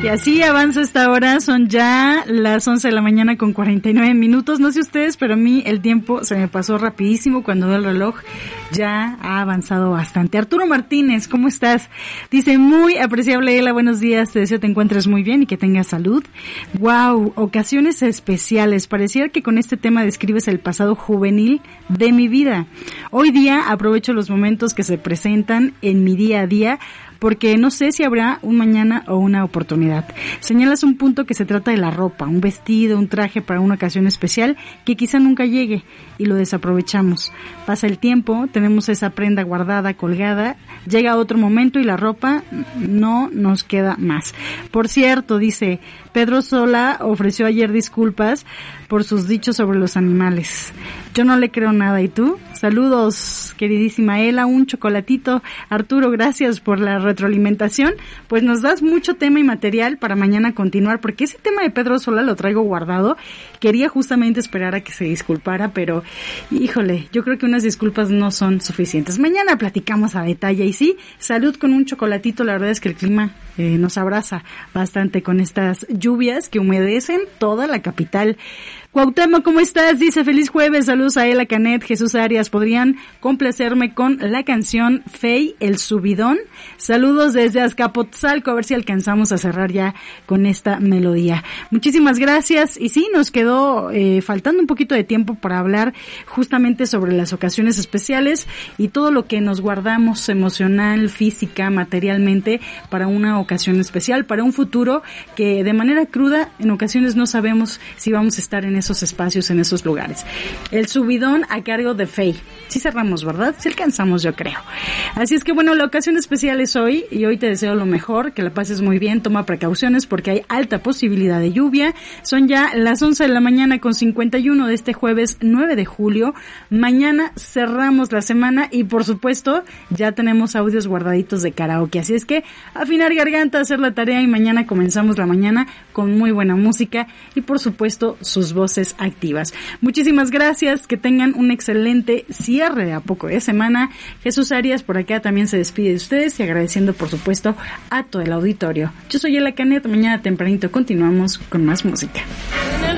Y así avanza esta hora, son ya las 11 de la mañana con 49 minutos, no sé ustedes, pero a mí el tiempo se me pasó rapidísimo cuando veo el reloj, ya ha avanzado bastante. Arturo Martínez, ¿cómo estás? Dice, muy apreciable Ela, buenos días, te deseo te encuentres muy bien y que tengas salud. Wow, ocasiones especiales, pareciera que con este tema describes el pasado juvenil de mi vida. Hoy día aprovecho los momentos que se presentan en mi día a día, porque no sé si habrá un mañana o una oportunidad. Señalas un punto que se trata de la ropa, un vestido, un traje para una ocasión especial que quizá nunca llegue y lo desaprovechamos. Pasa el tiempo, tenemos esa prenda guardada, colgada, llega otro momento y la ropa no nos queda más. Por cierto, dice, Pedro Sola ofreció ayer disculpas por sus dichos sobre los animales. Yo no le creo nada, ¿y tú? Saludos, queridísima Ela, un chocolatito. Arturo, gracias por la retroalimentación. Pues nos das mucho tema y material para mañana continuar, porque ese tema de Pedro Sola lo traigo guardado. Quería justamente esperar a que se disculpara, pero híjole, yo creo que unas disculpas no son suficientes. Mañana platicamos a detalle y sí, salud con un chocolatito. La verdad es que el clima nos abraza bastante con estas lluvias que humedecen toda la capital. Cuauhtémoc, ¿cómo estás? Dice, feliz jueves, saludos a Ela, Canet, Jesús Arias, ¿podrían complacerme con la canción Fey, El Subidón? Saludos desde Azcapotzalco, a ver si alcanzamos a cerrar ya con esta melodía. Muchísimas gracias, y sí, nos quedó faltando un poquito de tiempo para hablar justamente sobre las ocasiones especiales y todo lo que nos guardamos emocional, física, materialmente para una ocasión especial, para un futuro que de manera cruda en ocasiones no sabemos si vamos a estar en esos espacios, en esos lugares. El subidón a cargo de Fey. Sí cerramos, ¿verdad? Sí alcanzamos, yo creo. Así es que bueno, la ocasión especial es hoy y hoy te deseo lo mejor, que la pases muy bien, toma precauciones porque hay alta posibilidad de lluvia. Son ya las 11 de la mañana con 51 de este jueves 9 de julio. Mañana cerramos la semana y por supuesto ya tenemos audios guardaditos de karaoke. Así es que afinar garganta, hacer la tarea y mañana comenzamos la mañana con muy buena música y por supuesto sus voces activas. Muchísimas gracias, que tengan un excelente cierre de a poco de semana. Jesús Arias por acá también se despide de ustedes y agradeciendo por supuesto a todo el auditorio. Yo soy Ela Canet, mañana tempranito continuamos con más música.